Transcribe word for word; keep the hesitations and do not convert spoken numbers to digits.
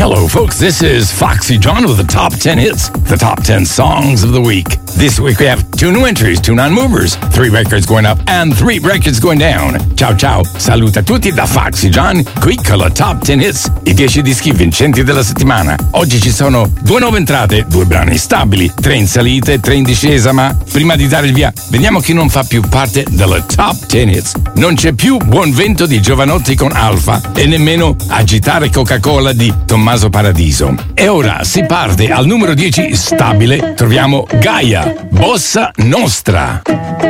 Hello, folks. This is Foxy John with the top ten hits, the top ten songs of the week. This week we have two new entries, two non-movers, three records going up and three records going down. Ciao ciao, saluta a tutti da Foxy John, qui con la top ten hits, i dieci dischi vincenti della settimana. Oggi ci sono due nuove entrate, due brani stabili, tre in salita e tre in discesa, ma prima di dare il via, vediamo chi non fa più parte della top ten hits. Non c'è più Buon Vento di Giovanotti con Alfa e nemmeno Agitare Coca-Cola di Tommaso Paradiso. E ora si parte al numero dieci stabile, troviamo Gaia, Bossa Nostra.